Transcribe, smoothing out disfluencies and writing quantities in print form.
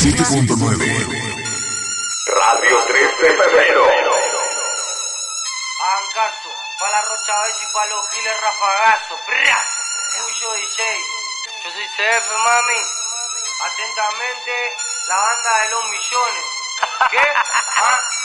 97.9. Radio 3 de febrero. Hagan caso, pa' la Rocha Vez y pa' los giles rafagazo. Puyo DJ, yo soy CF, mami. Atentamente, la banda de los millones. ¿Qué? ¿Ah?